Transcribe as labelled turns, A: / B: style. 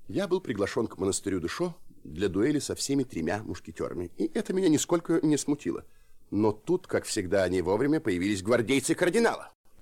A: Я был приглашен к монастырю Дешо для дуэли со всеми 3 мушкетерами, и это меня нисколько не смутило. Но тут, как всегда, они вовремя появились гвардейцы кардинала.